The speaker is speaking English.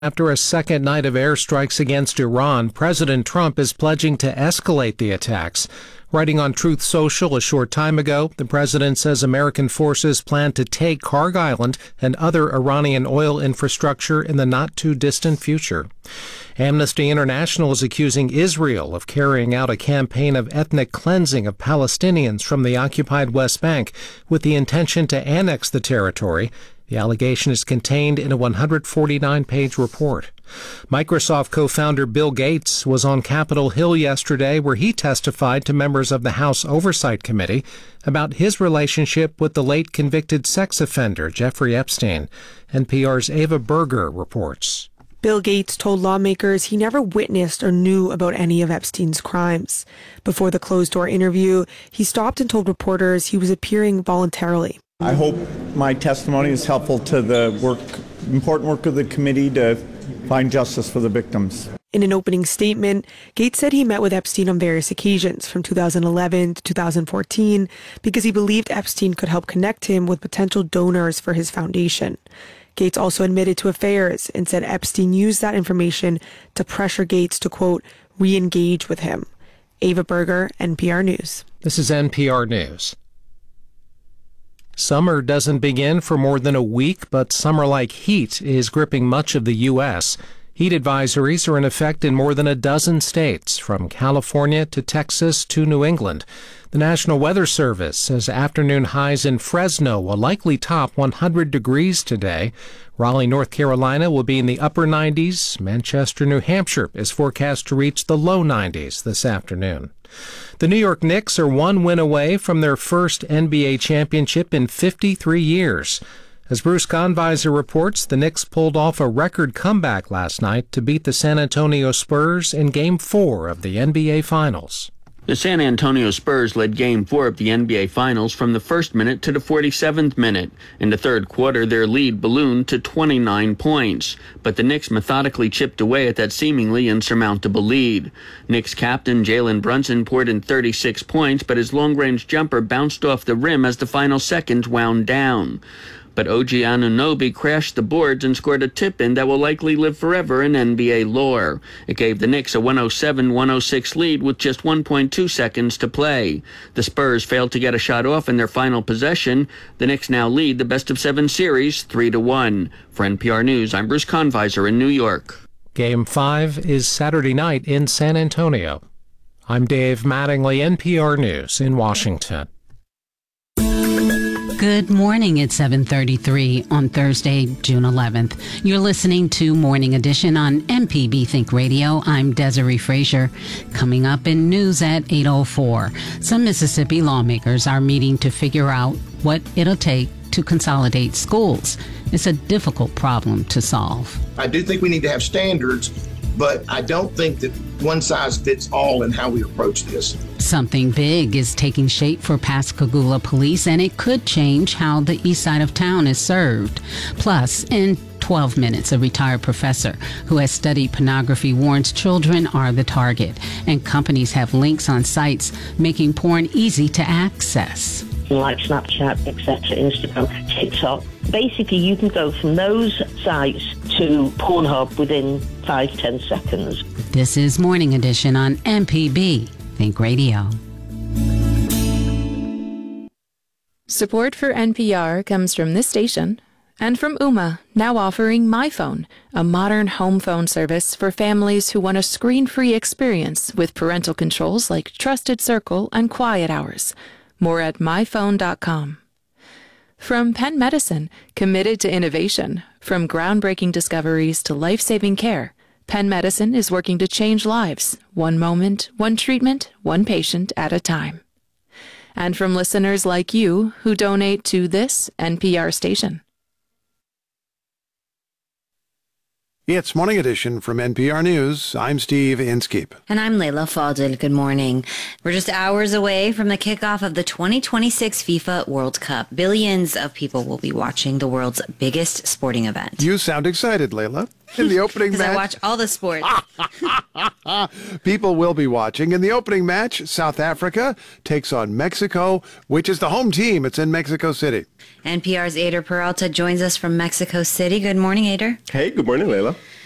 After a second night of airstrikes against Iran, President Trump is pledging to escalate the attacks. Writing on Truth Social a short time ago, the president says American forces plan to take Kharg Island and other Iranian oil infrastructure in the not-too-distant future. Amnesty International is accusing Israel of carrying out a campaign of ethnic cleansing of Palestinians from the occupied West Bank with the intention to annex the territory. The allegation is contained in a 149-page report. Microsoft co-founder Bill Gates was on Capitol Hill yesterday, where he testified to members of the House Oversight Committee about his relationship with the late convicted sex offender Jeffrey Epstein. NPR's Ava Berger reports. Bill Gates told lawmakers he never witnessed or knew about any of Epstein's crimes. Before the closed-door interview, he stopped and told reporters he was appearing voluntarily. I hope my testimony is helpful to the important work of the committee to find justice for the victims. In an opening statement, Gates said he met with Epstein on various occasions from 2011 to 2014 because he believed Epstein could help connect him with potential donors for his foundation. Gates also admitted to affairs and said Epstein used that information to pressure Gates to, quote, re-engage with him. Ava Berger, NPR News. This is NPR News. Summer doesn't begin for more than a week, but summer-like heat is gripping much of the U.S. Heat advisories are in effect in more than a dozen states, from California to Texas to New England. The National Weather Service says afternoon highs in Fresno will likely top 100 degrees today. Raleigh, North Carolina will be in the upper 90s. Manchester, New Hampshire is forecast to reach the low 90s this afternoon. The New York Knicks are one win away from their first NBA championship in 53 years. As Bruce Kahnweiser reports, the Knicks pulled off a record comeback last night to beat the San Antonio Spurs in Game 4 of the NBA Finals. The San Antonio Spurs led Game 4 of the NBA Finals from the first minute to the 47th minute. In the third quarter, their lead ballooned to 29 points. But the Knicks methodically chipped away at that seemingly insurmountable lead. Knicks captain Jalen Brunson poured in 36 points, but his long-range jumper bounced off the rim as the final seconds wound down. But OG Anunoby crashed the boards and scored a tip-in that will likely live forever in NBA lore. It gave the Knicks a 107-106 lead with just 1.2 seconds to play. The Spurs failed to get a shot off in their final possession. The Knicks now lead the best-of-7 series 3-1. For NPR News, I'm Bruce Kahnweiser in New York. Game 5 is Saturday night in San Antonio. I'm Dave Mattingly, NPR News in Washington. Good morning. It's 7:33 on Thursday, June 11th. You're listening to Morning Edition on MPB Think Radio. I'm Desiree Frazier. Coming up in news at 8:04. Some Mississippi lawmakers are meeting to figure out what it'll take to consolidate schools. It's a difficult problem to solve. I do think we need to have standards, but I don't think that one size fits all in how we approach this. Something big is taking shape for Pascagoula police, and it could change how the east side of town is served. Plus, in 12 minutes, a retired professor who has studied pornography warns children are the target, and companies have links on sites making porn easy to access. Like Snapchat, etc., Instagram, TikTok. Basically, you can go from those sites to Pornhub within 5-10 seconds. This is Morning Edition on MPB Think Radio. Support for NPR comes from this station and from Ooma, now offering MyPhone, a modern home phone service for families who want a screen-free experience with parental controls like Trusted Circle and Quiet Hours. More at myphone.com. From Penn Medicine, committed to innovation. From groundbreaking discoveries to life-saving care, Penn Medicine is working to change lives, one moment, one treatment, one patient at a time. And from listeners like you who donate to this NPR station. It's Morning Edition from NPR News. I'm Steve Inskeep. And I'm Layla Fadel. Good morning. We're just hours away from the kickoff of the 2026 FIFA World Cup. Billions of people will be watching the world's biggest sporting event. You sound excited, Layla. In the opening match. I watch all the sports. People will be watching. In the opening match, South Africa takes on Mexico, which is the home team. It's in Mexico City. NPR's Aider Peralta joins us from Mexico City. Good morning, Aider. Hey, good morning, Layla.